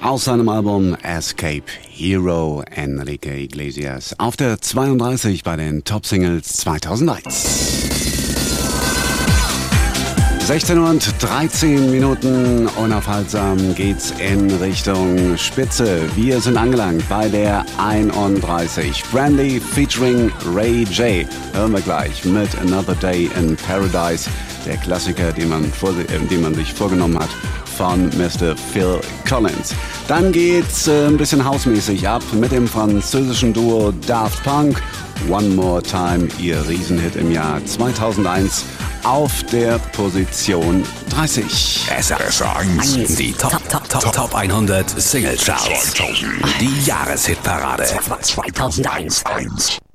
Aus seinem Album Escape Hero, Enrique Iglesias. Auf der 32 bei den Top Singles 2001. 16 und 13 Minuten, unaufhaltsam geht's in Richtung Spitze. Wir sind angelangt bei der 31. Brandy featuring Ray J. Hören wir gleich mit Another Day in Paradise. Der Klassiker, den man sich vorgenommen hat von Mr. Phil Collins. Dann geht's ein bisschen hausmäßig ab mit dem französischen Duo Daft Punk. One More Time, ihr Riesenhit im Jahr 2001. Auf der Position 30. SR1, die Top 100 Single Charts. Die Jahreshitparade 2001.